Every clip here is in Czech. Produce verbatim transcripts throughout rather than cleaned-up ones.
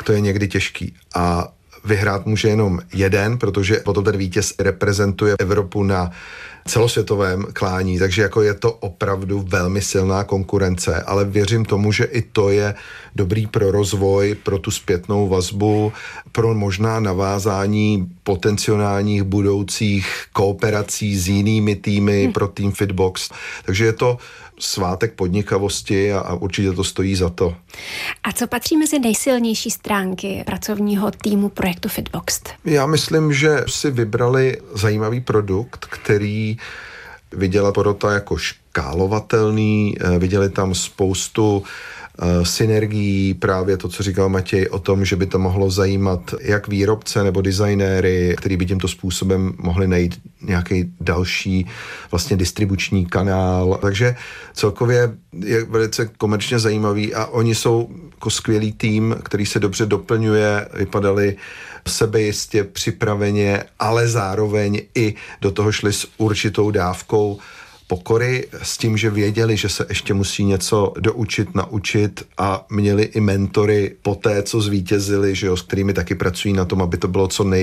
tak to je někdy těžký. A vyhrát může jenom jeden, protože potom ten vítěz reprezentuje Evropu na celosvětovém klání, takže jako je to opravdu velmi silná konkurence, ale věřím tomu, že i to je dobrý pro rozvoj, pro tu zpětnou vazbu, pro možná navázání potenciálních budoucích kooperací s jinými týmy hmm. pro Team Fitbox. Takže je to svátek podnikavosti a, a určitě to stojí za to. A co patří mezi nejsilnější stránky pracovního týmu projektu Fitbox? Já myslím, že si vybrali zajímavý produkt, který viděla porota jako škálovatelný, viděli tam spoustu synergií, právě to, co říkal Matěj o tom, že by to mohlo zajímat jak výrobce nebo designéry, který by tímto způsobem mohli najít nějaký další vlastně distribuční kanál. Takže celkově je velice komerčně zajímavý a oni jsou jako skvělý tým, který se dobře doplňuje, vypadali sebejistě, připraveně, ale zároveň i do toho šli s určitou dávkou pokory, s tím, že věděli, že se ještě musí něco doučit, naučit a měli i mentory po té, co zvítězili, že jo, s kterými taky pracují na tom, aby to bylo co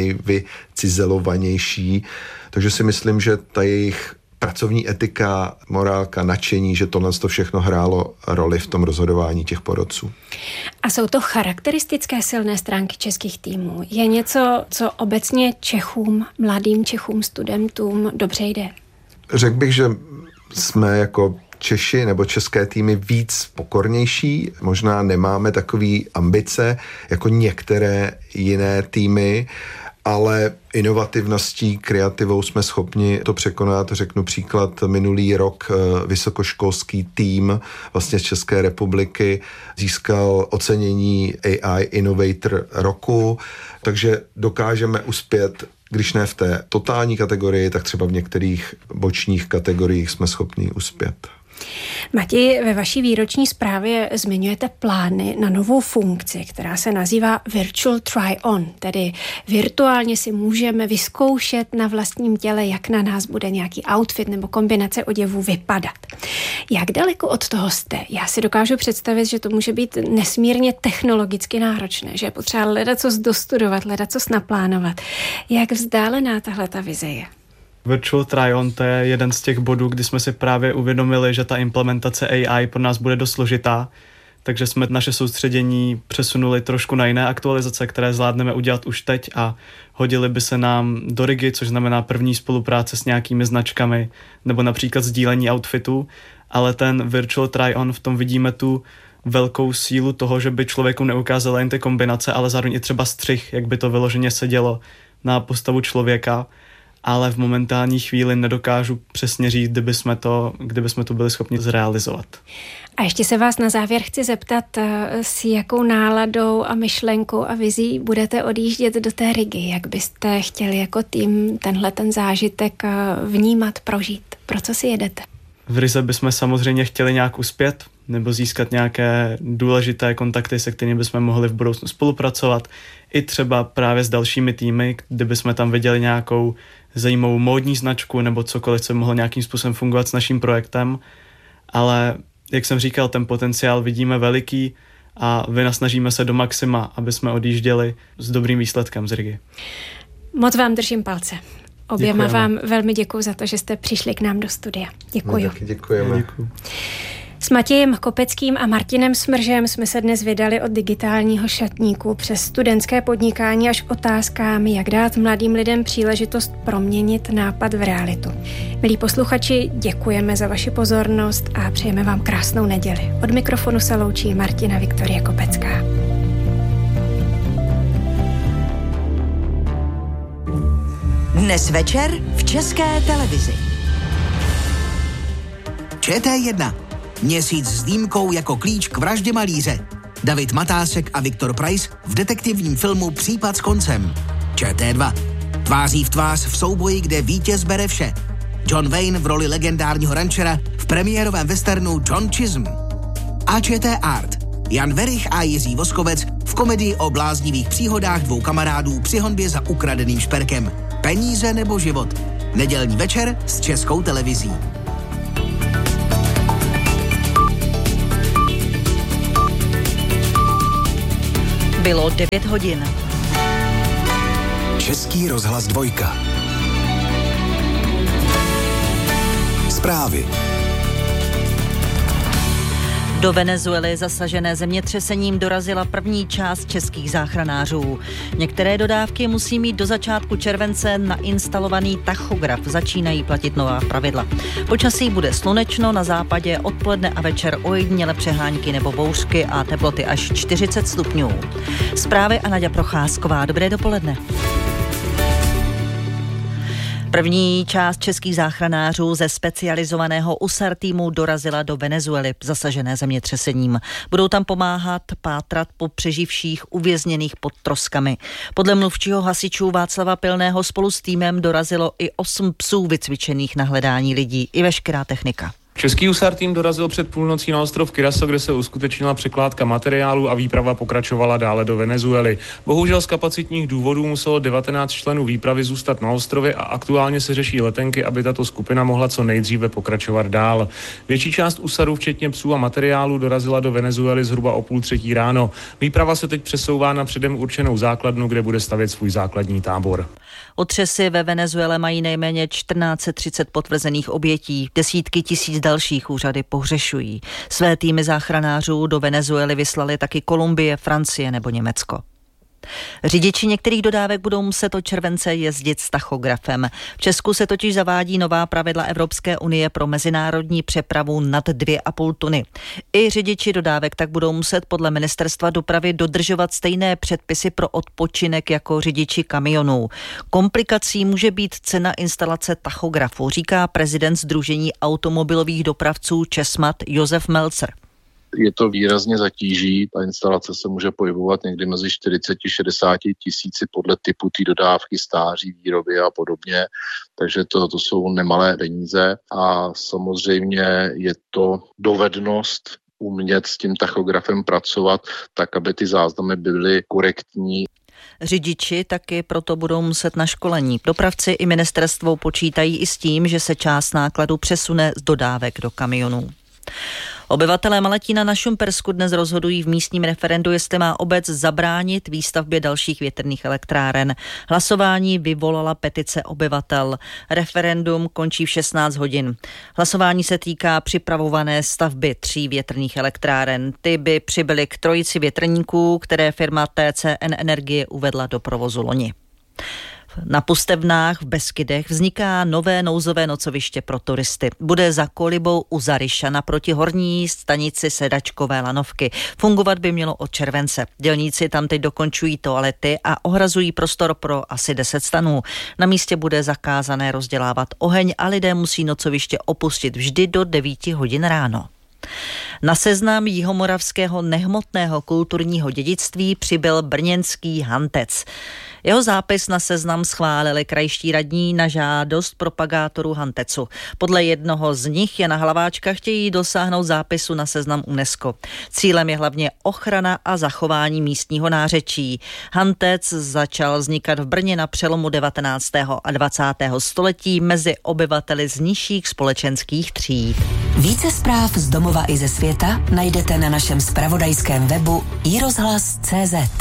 nejvycizelovanější. Takže si myslím, že ta jejich pracovní etika, morálka, nadšení, že tohle to všechno hrálo roli v tom rozhodování těch porodců. A jsou to charakteristické silné stránky českých týmů? Je něco, co obecně Čechům, mladým Čechům, studentům dobře jde? Řekl bych, že jsme jako Češi nebo české týmy víc pokornější, možná nemáme takový ambice jako některé jiné týmy, ale inovativností, kreativou jsme schopni to překonat. Řeknu příklad, minulý rok vysokoškolský tým vlastně z České republiky získal ocenění A I Innovator roku, takže dokážeme uspět, když ne v té totální kategorii, tak třeba v některých bočních kategoriích jsme schopni uspět. Matěj, ve vaší výroční zprávě zmiňujete plány na novou funkci, která se nazývá Virtual Try-On, tedy virtuálně si můžeme vyzkoušet na vlastním těle, jak na nás bude nějaký outfit nebo kombinace oděvů vypadat. Jak daleko od toho jste? Já si dokážu představit, že to může být nesmírně technologicky náročné, že je potřeba ledacos dostudovat, ledacos naplánovat. Jak vzdálená tahle ta vize je? Virtual Try-On, to je jeden z těch bodů, kdy jsme si právě uvědomili, že ta implementace A I pro nás bude dost složitá, takže jsme naše soustředění přesunuli trošku na jiné aktualizace, které zvládneme udělat už teď a hodili by se nám do rigy, což znamená první spolupráce s nějakými značkami nebo například sdílení outfitů, ale ten Virtual Try-On, v tom vidíme tu velkou sílu toho, že by člověku neukázala jen ty kombinace, ale zároveň i třeba střih, jak by to vyloženě sedělo na postavu člověka, ale v momentální chvíli nedokážu přesně říct, kdyby jsme to, kdyby jsme to byli schopni zrealizovat. A ještě se vás na závěr chci zeptat, s jakou náladou a myšlenkou a vizí budete odjíždět do té Rigy? Jak byste chtěli jako tým tenhle ten zážitek vnímat, prožít? Pro co si jedete? V Rize bychom samozřejmě chtěli nějak uspět nebo získat nějaké důležité kontakty, se kterými bychom mohli v budoucnu spolupracovat. I třeba právě s dalšími týmy, kdybychom tam viděli nějakou zajímavou módní značku nebo cokoliv, co by mohlo nějakým způsobem fungovat s naším projektem. Ale jak jsem říkal, ten potenciál vidíme veliký a vynasnažíme se do maxima, aby jsme odjížděli s dobrým výsledkem z Rigy. Moc vám držím palce. Oběma Děkujeme. vám velmi děkuji za to, že jste přišli k nám do studia. Děkuji. No, taky děkujeme. Děkuji. S Matějem Kopeckým a Martinem Smržem jsme se dnes vydali od digitálního šatníku přes studentské podnikání až k otázkám, jak dát mladým lidem příležitost proměnit nápad v realitu. Milí posluchači, děkujeme za vaši pozornost a přejeme vám krásnou neděli. Od mikrofonu se loučí Martina Viktorie Kopecká. Dnes večer v České televizi. Č T jedna. Měsíc s dýmkou jako klíč k vraždě malíře. David Matásek a Viktor Price v detektivním filmu Případ s koncem. Č T dva. Tváří v tvář v souboji, kde vítěz bere vše. John Wayne v roli legendárního rančera v premiérovém westernu John Chisholm. A Č T Art. Jan Werich a Jiří Voskovec v komedii o bláznivých příhodách dvou kamarádů při honbě za ukradeným šperkem. Peníze nebo život. Nedělní večer s Českou televizí. Bylo devět hodin. Český rozhlas dvojka. Zprávy. Do Venezuely zasažené zemětřesením dorazila první část českých záchranářů. Některé dodávky musí mít do začátku července nainstalovaný tachograf. Začínají platit nová pravidla. Počasí bude slunečno, na západě odpoledne a večer ojediněle přehánky nebo bouřky a teploty až čtyřicet stupňů. Zprávy a Naďa Procházková. Dobré dopoledne. První část českých záchranářů ze specializovaného U S A R týmu dorazila do Venezuely, zasažené zemětřesením. Budou tam pomáhat pátrat po přeživších uvězněných pod troskami. Podle mluvčího hasičů Václava Pilného spolu s týmem dorazilo i osm psů vycvičených na hledání lidí i veškerá technika. Český U S A R tým dorazil před půlnocí na ostrov Curaçao, kde se uskutečnila překládka materiálu a výprava pokračovala dále do Venezuely. Bohužel z kapacitních důvodů muselo devatenáct členů výpravy zůstat na ostrově a aktuálně se řeší letenky, aby tato skupina mohla co nejdříve pokračovat dál. Větší část U S A R u, včetně psů a materiálu, dorazila do Venezuely zhruba o půl třetí ráno. Výprava se teď přesouvá na předem určenou základnu, kde bude stavět svůj základní tábor. Otřesy ve Venezuele mají nejméně čtrnáct set třicet potvrzených obětí, desítky tisíc dalších úřady pohřešují. Své týmy záchranářů do Venezuely vyslali taky Kolumbie, Francie nebo Německo. Řidiči některých dodávek budou muset od července jezdit s tachografem. V Česku se totiž zavádí nová pravidla Evropské unie pro mezinárodní přepravu nad dvě a půl tuny. I řidiči dodávek tak budou muset podle Ministerstva dopravy dodržovat stejné předpisy pro odpočinek jako řidiči kamionů. Komplikací může být cena instalace tachografu, říká prezident Sdružení automobilových dopravců Česmat Josef Melcer. Je to výrazně zatíží, ta instalace se může pohybovat někdy mezi čtyřicet až šedesát tisíci podle typu té dodávky, stáří, výroby a podobně, takže to, to jsou nemalé peníze a samozřejmě je to dovednost umět s tím tachografem pracovat tak, aby ty záznamy byly korektní. Řidiči taky proto budou muset na školení. Dopravci i ministerstvo počítají i s tím, že se část nákladu přesune z dodávek do kamionů. Obyvatelé Malatína na Šumpersku dnes rozhodují v místním referendu, jestli má obec zabránit výstavbě dalších větrných elektráren. Hlasování vyvolala petice obyvatel. Referendum končí v šestnáct hodin. Hlasování se týká připravované stavby tří větrných elektráren. Ty by přibyly k trojici větrníků, které firma T C N Energie uvedla do provozu loni. Na Pustevnách v Beskydech vzniká nové nouzové nocoviště pro turisty. Bude za kolibou u Zaryša naproti horní stanici Sedačkové lanovky. Fungovat by mělo od července. Dělníci tam teď dokončují toalety a ohrazují prostor pro asi deset stanů. Na místě bude zakázané rozdělávat oheň a lidé musí nocoviště opustit vždy do devíti hodin ráno. Na seznam jihomoravského nehmotného kulturního dědictví přibyl brněnský hantec. Jeho zápis na seznam schválili krajští radní na žádost propagátorů hantecu. Podle jednoho z nich je na Hlaváčka chtějí dosáhnout zápisu na seznam UNESCO. Cílem je hlavně ochrana a zachování místního nářečí. Hantec začal vznikat v Brně na přelomu devatenáctého a dvacátého století mezi obyvateli z nižších společenských tříd. Více zpráv z domova i ze světa najdete na našem zpravodajském webu i rozhlas tečka cé zet.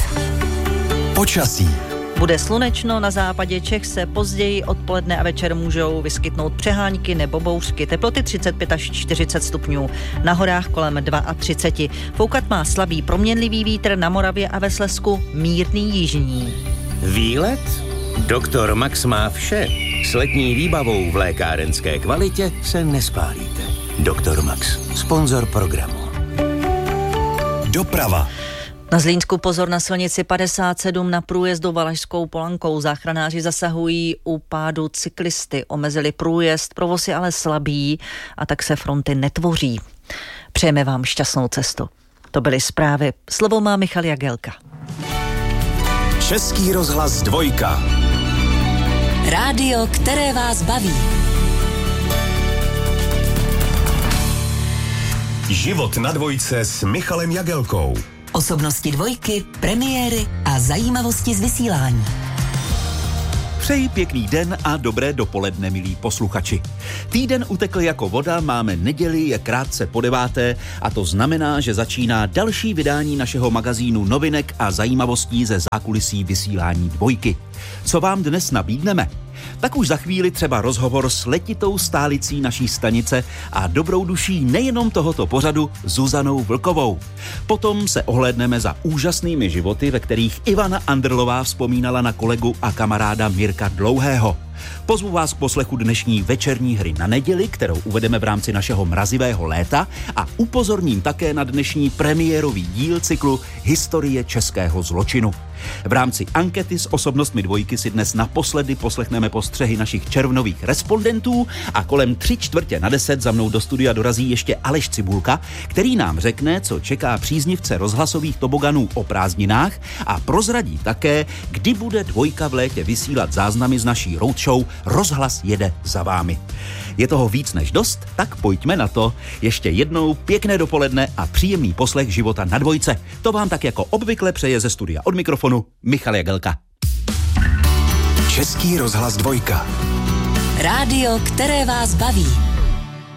Počasí. Bude slunečno, na západě Čech se později odpoledne a večer můžou vyskytnout přehánky nebo bouřky. Teploty třicet pět až čtyřicet stupňů, na horách kolem třicet dva. Foukat má slabý proměnlivý vítr, na Moravě a ve Slezsku mírný jižní. Výlet? Doktor Max má vše. S letní výbavou v lékárenské kvalitě se nespálíte. Doktor Max, sponzor programu. Doprava. Na Zlínsku pozor na silnici padesát sedm na průjezdu Valašskou Polankou. Záchranáři zasahují u pádu cyklisty. Omezili průjezd, provoz je ale slabý a tak se fronty netvoří. Přejeme vám šťastnou cestu. To byly zprávy. Slovo má Michal Jagelka. Český rozhlas dvojka. Rádio, které vás baví. Život na dvojce s Michalem Jagelkou. Osobnosti dvojky, premiéry a zajímavosti z vysílání. Přeji pěkný den a dobré dopoledne, milí posluchači. Týden utekl jako voda, máme neděli, je krátce po deváté a to znamená, že začíná další vydání našeho magazínu novinek a zajímavostí ze zákulisí vysílání Dvojky. Co vám dnes nabídneme? Tak už za chvíli třeba rozhovor s letitou stálicí naší stanice a dobrou duší nejenom tohoto pořadu Zuzanou Vlkovou. Potom se ohlédneme za úžasnými životy, ve kterých Ivana Andrlová vzpomínala na kolegu a kamaráda Mirka Dlouhého. Pozvu vás k poslechu dnešní večerní hry na neděli, kterou uvedeme v rámci našeho mrazivého léta a upozorním také na dnešní premiérový díl cyklu Historie českého zločinu. V rámci ankety s osobnostmi Dvojky si dnes naposledy poslechneme postřehy našich červnových respondentů a kolem tři čtvrtě na deset za mnou do studia dorazí ještě Aleš Cibulka, který nám řekne, co čeká příznivce rozhlasových toboganů o prázdninách a prozradí také, kdy bude Dvojka v létě vysílat záznamy z naší roadshow Rozhlas jede za vámi. Je toho víc než dost, tak pojďme na to. Ještě jednou pěkné dopoledne a příjemný poslech života na Dvojce. To vám tak jako obvykle přeje ze studia od mikrofonu Michal Jagelka. Český rozhlas Dvojka. Rádio, které vás baví.